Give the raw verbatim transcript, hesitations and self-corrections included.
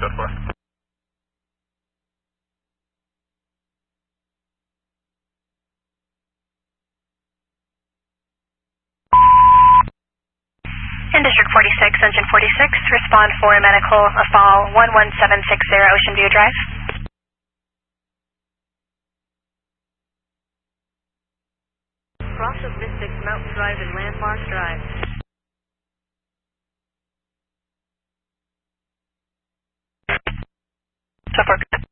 code for. In District forty-six, Engine forty-six, respond for a medical, a fall, one one seven six zero Ocean View Drive. Cross of Mystics Mountain Drive and Landmark Drive. So far, good.